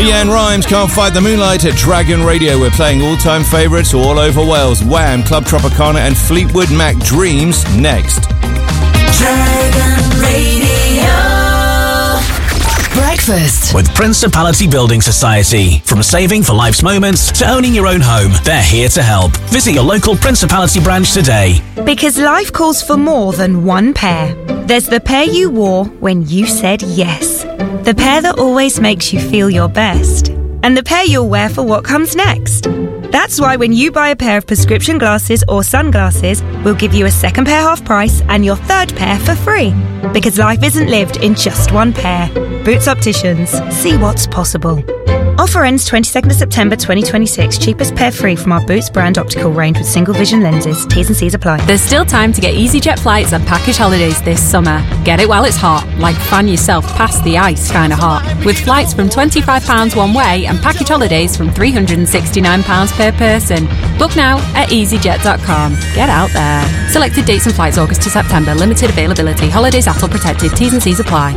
Leanne Rimes, Can't Fight the Moonlight at Dragon Radio. We're playing all-time favourites all over Wales. Wham, Club Tropicana and Fleetwood Mac Dreams next. Dragon Radio. Breakfast with Principality Building Society. From saving for life's moments to owning your own home, they're here to help. Visit your local Principality branch today. Because life calls for more than one pair. There's the pair you wore when you said yes. The pair that always makes you feel your best. And the pair you'll wear for what comes next. That's why when you buy a pair of prescription glasses or sunglasses, we'll give you a second pair half price and your third pair for free. Because life isn't lived in just one pair. Boots Opticians. See what's possible. Offer ends 22nd of September 2026. Cheapest pair free from our Boots brand optical range with single vision lenses. T's and C's apply. There's still time to get EasyJet flights and package holidays this summer. Get it while it's hot, like fan yourself past the ice kind of hot. With flights from £25 one way and package holidays from £369 per person. Book now at easyjet.com. Get out there. Selected dates and flights August to September. Limited availability. Holidays ATOL protected. T's and C's apply.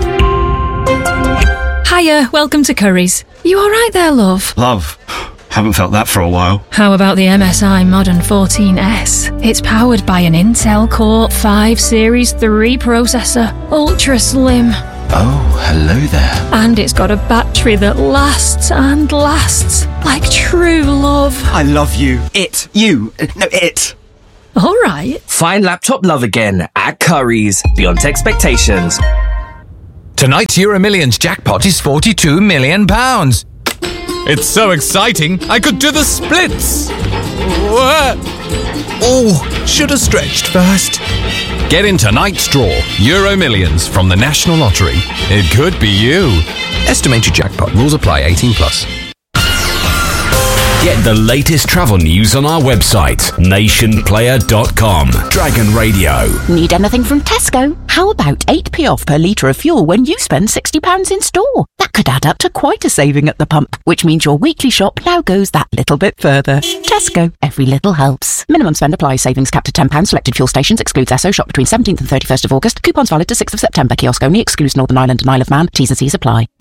Hiya, welcome to Curry's. You alright there, love? Love? Haven't felt that for a while. How about the MSI Modern 14S? It's powered by an Intel Core 5 Series 3 processor, ultra slim. Oh, hello there. And it's got a battery that lasts and lasts, like true love. I love you. It. Alright. Find laptop love again at Curry's. Beyond expectations. Tonight's Euro Millions jackpot is £42 million. It's so exciting, I could do the splits. Oh, should have stretched first. Get in tonight's draw, Euro Millions from the National Lottery. It could be you. Estimated jackpot. Rules apply. 18+. Get the latest travel news on our website, nationplayer.com. Dragon Radio. Need anything from Tesco? How about 8p off per litre of fuel when you spend £60 in store? That could add up to quite a saving at the pump, which means your weekly shop now goes that little bit further. Tesco. Every little helps. Minimum spend applies. Savings capped at £10. Selected fuel stations. Excludes Esso. Shop between 17th and 31st of August. Coupons valid to 6th of September. Kiosk only. Excludes Northern Ireland and Isle of Man. T's and C's apply.